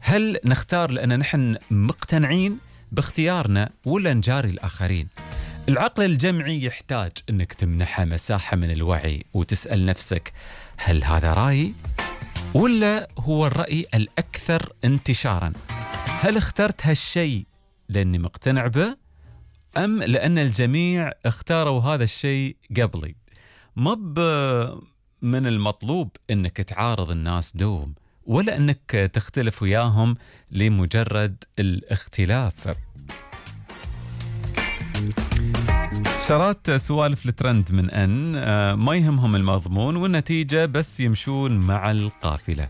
هل نختار لأن نحن مقتنعين باختيارنا ولا نجاري الآخرين؟ العقل الجمعي يحتاج أنك تمنحه مساحة من الوعي وتسأل نفسك هل هذا رأيي ولا هو الرأي الأكثر انتشاراً؟ هل اخترت هالشيء لأني مقتنع به أم لأن الجميع اختاروا هذا الشيء قبلي؟ من المطلوب أنك تعارض الناس دوم ولا أنك تختلف وياهم لمجرد الاختلاف. شرات سوالف الترند من أن ما يهمهم المضمون والنتيجة بس يمشون مع القافلة.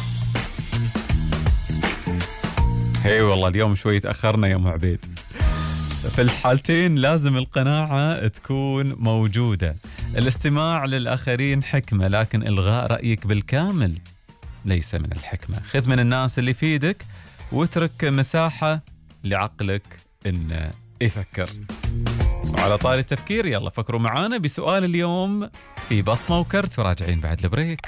هي والله اليوم شوي تأخرنا يا أم عبيد. في الحالتين لازم القناعة تكون موجودة. الاستماع للآخرين حكمة، لكن إلغاء رأيك بالكامل ليس من الحكمة. خذ من الناس اللي يفيدك واترك مساحة لعقلك إنه يفكر. وعلى طاري التفكير يلا فكروا معانا بسؤال اليوم في بصمة وكرت وراجعين بعد البريك.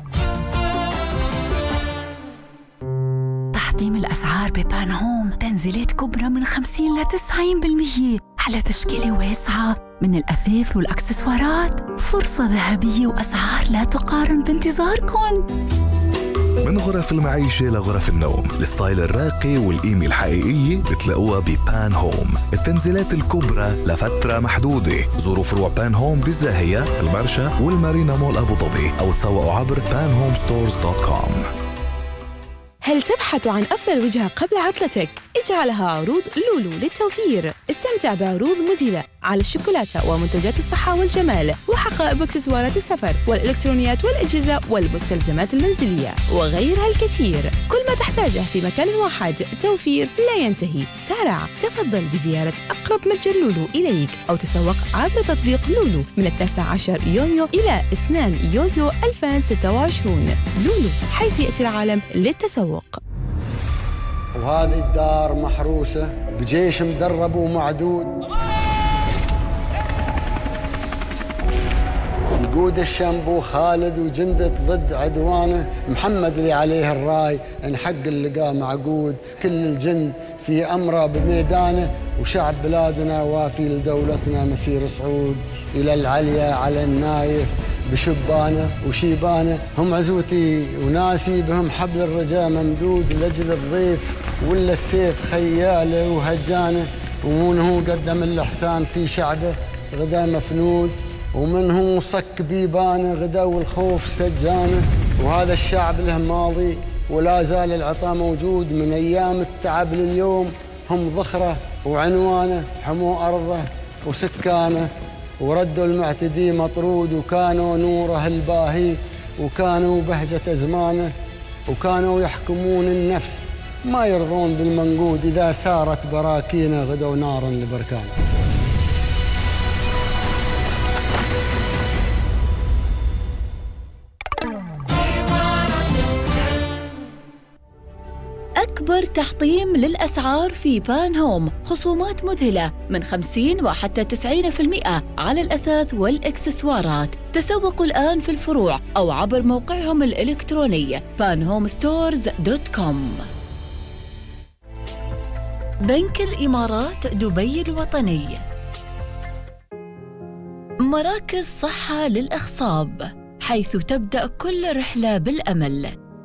تحطيم الأسعار ببان هوم، تنزيلات كبرى من 50 ل 90% على تشكيلة واسعة من الأثاث والأكسسوارات. فرصة ذهبية وأسعار لا تقارن بانتظاركم. من غرف المعيشة لغرف النوم، الستايل الراقي والقيمة الحقيقية بتلاقوها ببان هوم. التنزيلات الكبرى لفترة محدودة. زوروا فروع بان هوم بالزاهية، المرشا والمارينا مول أبو ظبي أو تسوقوا عبر panhomestores.com. هل تبحث عن أفضل وجهة قبل عطلتك؟ اجعلها عروض لولو للتوفير. استمتع بعروض مذهلة على الشوكولاتة ومنتجات الصحة والجمال وحقائب واكسسوارات السفر والإلكترونيات والأجهزة والمستلزمات المنزلية وغيرها الكثير. كل ما تحتاجه في مكان واحد. توفير لا ينتهي. سارع، تفضل بزيارة أقرب متجر لولو إليك أو تسوق عبر تطبيق لولو من 19 يونيو إلى 2 يوليو 2026. لولو، حيث يأتي العالم للتسوق. وهذه الدار محروسة بجيش مدرب ومعدود، يقود الشنبو خالد وجندة ضد عدوانه. محمد اللي عليه الراي ان حق اللقاء معقود. كل الجند في أمره بميدانه، وشعب بلادنا وافي لدولتنا مسير صعود. إلى العليا على النايف بشبانه وشيبانه. هم عزوتي وناسي بهم حبل الرجاء ممدود لأجل الضيف، ولا السيف خياله وهجانه. ومن هو قدم الإحسان في شعبه غدا مفنود، ومن هو صك بيبانه غدا والخوف سجانه. وهذا الشعب له ماضي ولا زال العطاء موجود. من أيام التعب لليوم هم ذخره وعنوانه. حموا أرضه وسكانه وردوا المعتدي مطرود، وكانوا نوره الباهي وكانوا بهجة أزمانه. وكانوا يحكمون النفس ما يرضون بالمنقود. إذا ثارت براكينه غدوا نارا لبركانه. أكبر تحطيم للأسعار في بان هوم. خصومات مذهلة من 50 وحتى 90% على الأثاث والإكسسوارات. تسوقوا الآن في الفروع أو عبر موقعهم الإلكتروني panhomestores.com. بنك الإمارات دبي الوطني. مراكز صحة للأخصاب، حيث تبدأ كل رحلة بالأمل.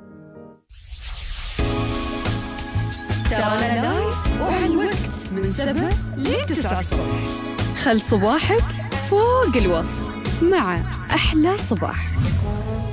ترانا لايف وعلى الوقت من 7 ل 9 الصبح. خل صباحك فوق الوصف مع أحلى صباح.